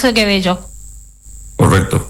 14 quedé yo. Correcto.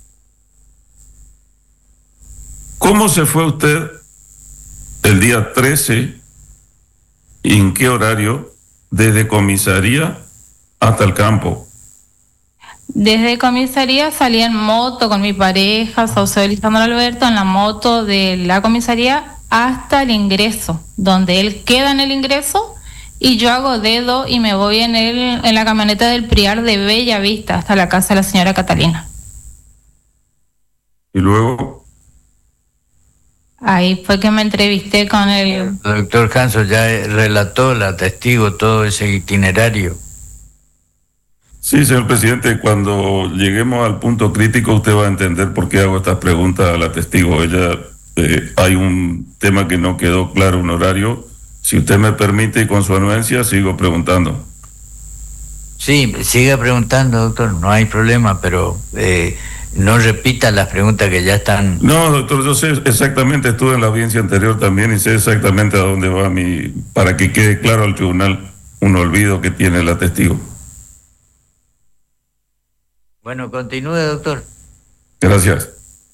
¿Cómo se fue usted el día 13 y en qué horario desde comisaría hasta el campo? Desde comisaría salí en moto con mi pareja, Saucedo Lisandro Alberto, en la moto de la comisaría hasta el ingreso, donde él queda en el ingreso y yo hago dedo y me voy en la camioneta del Priar de Bella Vista hasta la casa de la señora Catalina. Y luego... Ahí fue que me entrevisté con el doctor Hanso, ya relató la testigo todo ese itinerario. Sí, señor presidente, cuando lleguemos al punto crítico usted va a entender por qué hago estas preguntas a la testigo. Hay un tema que no quedó claro, un horario. Si usted me permite y con su anuencia, sigo preguntando. Sí, siga preguntando, doctor, no hay problema, pero no repita las preguntas que ya están. No, doctor, yo sé exactamente, estuve en la audiencia anterior también y sé exactamente a dónde va para que quede claro al tribunal un olvido que tiene la testigo. Bueno, continúe, doctor. Gracias.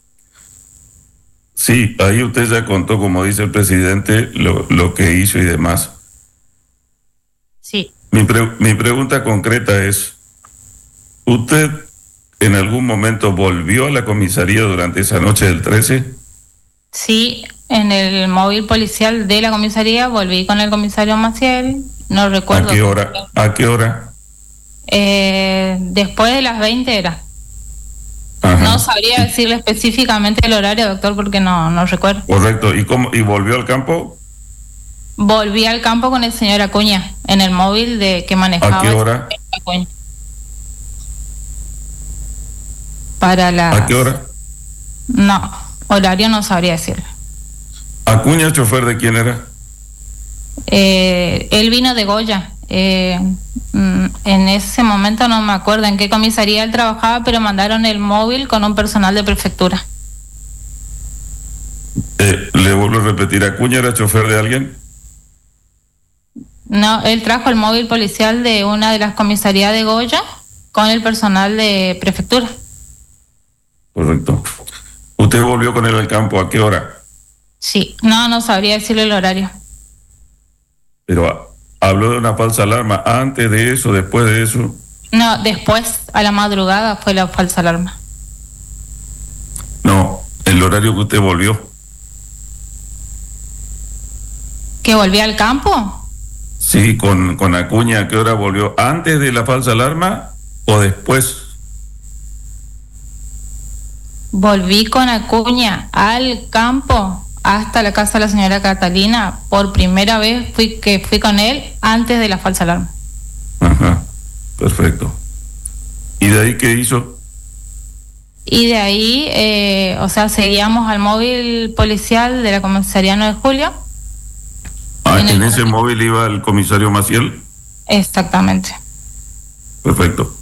Sí, ahí usted ya contó, como dice el presidente, lo que hizo y demás. Sí. Mi pregunta concreta es, ¿usted en algún momento volvió a la comisaría durante esa noche del 13? Sí, en el móvil policial de la comisaría volví con el comisario Maciel, no recuerdo. ¿A qué hora? Después de las 20 era. Ajá. No sabría decirle específicamente el horario, doctor, porque no recuerdo. Correcto. ¿Y volvió al campo? Volví al campo con el señor Acuña, en el móvil que manejaba. ¿A qué hora? Acuña. ¿A qué hora? No, horario no sabría decirle. ¿Acuña, chofer de quién era? Él vino de Goya. En ese momento no me acuerdo en qué comisaría él trabajaba, pero mandaron el móvil con un personal de prefectura. Le vuelvo a repetir, ¿Acuña era chofer de alguien? No, él trajo el móvil policial de una de las comisarías de Goya con el personal de prefectura. Correcto. ¿Usted volvió con él al campo? ¿A qué hora? Sí, no sabría decirle el horario. Pero habló de una falsa alarma. ¿Antes de eso, después de eso? No, después, a la madrugada fue la falsa alarma. No, el horario que usted volvió. ¿Que volví al campo? Sí, con Acuña, ¿a qué hora volvió? ¿Antes de la falsa alarma o después? Volví con Acuña al campo hasta la casa de la señora Catalina. Por primera vez fui con él antes de la falsa alarma. Ajá, perfecto. ¿Y de ahí qué hizo? Y de ahí, seguíamos al móvil policial de la comisaría 9 de Julio. ¿En ese móvil iba el comisario Maciel? Exactamente. Perfecto.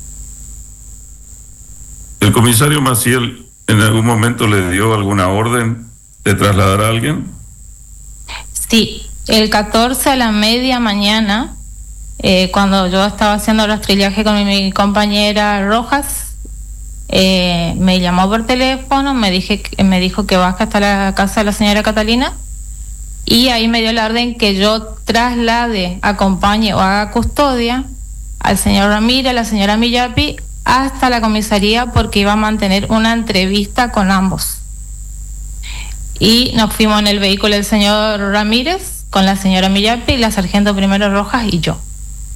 ¿El comisario Maciel en algún momento le dio alguna orden de trasladar a alguien? Sí, el 14 a la media mañana, cuando yo estaba haciendo rastrillaje con mi compañera Rojas, me llamó por teléfono, me dijo que baja hasta la casa de la señora Catalina y ahí me dio la orden que yo traslade, acompañe o haga custodia al señor Ramírez, a la señora Millapi, hasta la comisaría porque iba a mantener una entrevista con ambos. Y nos fuimos en el vehículo del señor Ramírez con la señora Millapi, la sargento primero Rojas y yo.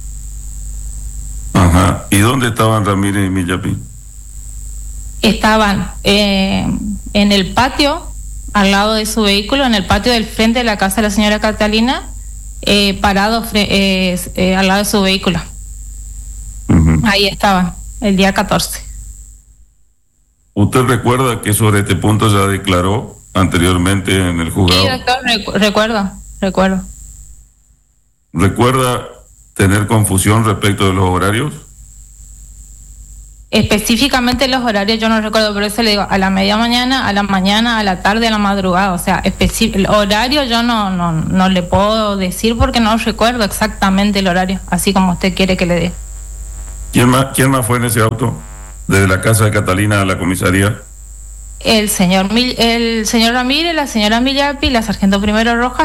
Ajá. ¿Y dónde estaban Ramírez y Millapi? Estaban en el patio, al lado de su vehículo, en el patio del frente de la casa de la señora Catalina, parados al lado de su vehículo. Uh-huh. Ahí estaban, el día 14. ¿Usted recuerda que sobre este punto ya declaró anteriormente en el juzgado? Sí, doctor, recuerdo. ¿Recuerda tener confusión respecto de los horarios? Específicamente los horarios yo no recuerdo, por eso le digo a la media mañana, a la mañana, a la tarde, a la madrugada. O sea, el horario yo no le puedo decir porque no recuerdo exactamente el horario, así como usted quiere que le dé. ¿Quién más fue en ese auto? Desde la casa de Catalina a la comisaría. El señor Ramírez, la señora Millapi, la sargento primero Rojas